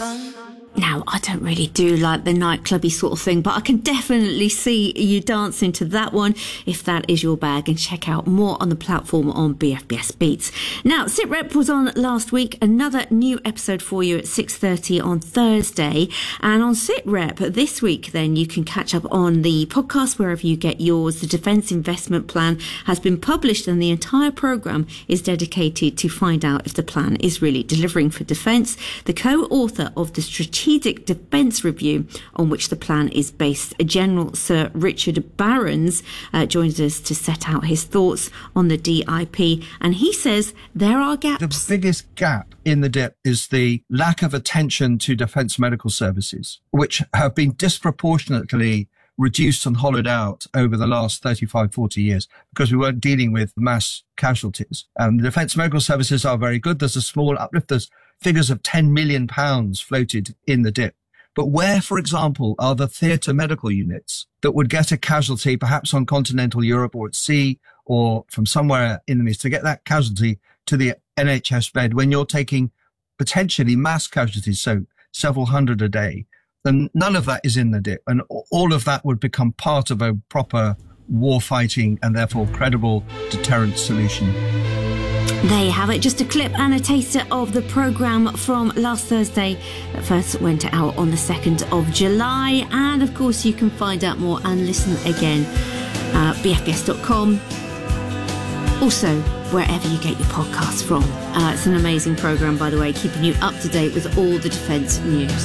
Now, I don't really do like the nightclubby sort of thing, but I can definitely see you dancing to that one if that is your bag, and check out more on the platform on BFBS Beats. Now, SitRep was on last week, another new episode for you at 6:30 on Thursday. And on SitRep this week, then you can catch up on the podcast wherever you get yours. The Defence Investment Plan has been published, and the entire programme is dedicated to find out if the plan is really delivering for defence. The co-author of the Strategic Defence Review, on which the plan is based, General Sir Richard Barrons, joins us to set out his thoughts on the DIP, and he says there are gaps. The biggest gap in the DIP is the lack of attention to defence medical services, which have been disproportionately reduced and hollowed out over the last 35, 40 years because we weren't dealing with mass casualties. The defence medical services are very good. There's a small uplift. There's figures of £10 million floated in the DIP. But where, for example, are the theatre medical units that would get a casualty perhaps on continental Europe or at sea or from somewhere in the Middle East to get that casualty to the NHS bed when you're taking potentially mass casualties, so several hundred a day? Then none of that is in the DIP, and all of that would become part of a proper war fighting and therefore credible deterrent solution. There you have it, just a clip and a taster of the programme from last Thursday that first went out on the 2nd of July. And of course you can find out more and listen again at bfbs.com. Also, wherever you get your podcasts from. It's an amazing programme, by the way, keeping you up to date with all the defence news.